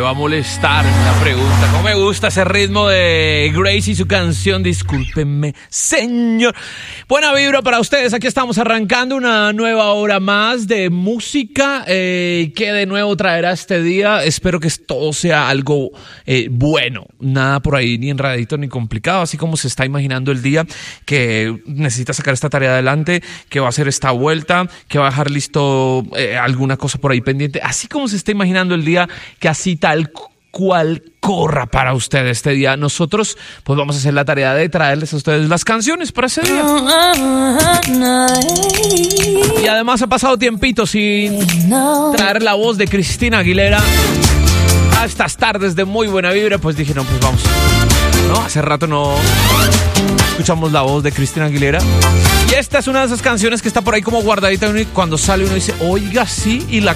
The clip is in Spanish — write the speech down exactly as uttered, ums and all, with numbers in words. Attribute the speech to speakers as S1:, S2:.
S1: va a molestar la pregunta. ¿Cómo me gusta ese ritmo de Grace y su canción Discúlpeme, Señor? Buena vibra para ustedes. Aquí estamos arrancando una nueva hora más de música eh, que de nuevo traerá este día. Espero que todo sea algo eh, bueno. Nada por ahí ni enredadito ni complicado. Así como se está imaginando el día, que necesita sacar esta tarea adelante, que va a hacer esta vuelta, que va a dejar listo eh, alguna cosa por ahí pendiente. Así como se está imaginando el día, que así tal cual corra para ustedes este día. Nosotros pues vamos a hacer la tarea de traerles a ustedes las canciones para ese día. Y además ha pasado tiempito sin traer la voz de Cristina Aguilera a estas tardes de muy buena vibra. Pues dije, no, pues vamos. No, hace rato no escuchamos la voz de Cristina Aguilera. Y esta es una de esas canciones que está por ahí como guardadita y cuando sale uno dice, oiga, sí, y la